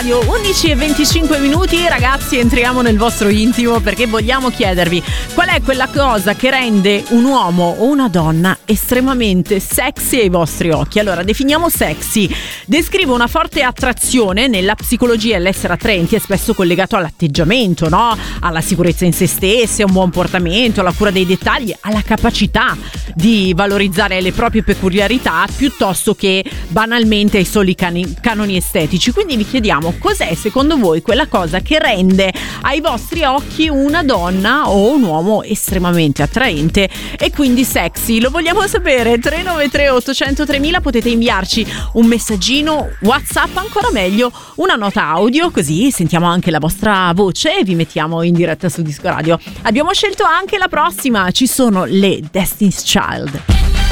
Radio, 11:25. Ragazzi, entriamo nel vostro intimo perché vogliamo chiedervi qual è quella cosa che rende un uomo o una donna estremamente sexy ai vostri occhi. Allora, definiamo sexy. Descrive una forte attrazione. Nella psicologia l'essere attraenti è spesso collegato all'atteggiamento, no? Alla sicurezza in se stesse, a un buon portamento, alla cura dei dettagli, alla capacità di valorizzare le proprie peculiarità piuttosto che banalmente ai soli canoni estetici. Quindi vi chiediamo, cos'è secondo voi quella cosa che rende ai vostri occhi una donna o un uomo estremamente attraente e quindi sexy? Lo vogliamo sapere. 393 800 3000. Potete inviarci un messaggino WhatsApp, ancora meglio una nota audio, così sentiamo anche la vostra voce e vi mettiamo in diretta su Disco Radio. Abbiamo scelto anche la prossima, ci sono le Destiny's Child.